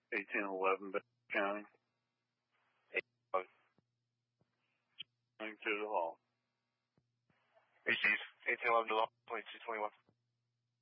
1811 Bay County. 1811. Going to the hall. Receive. 1811 to the hall, 2221.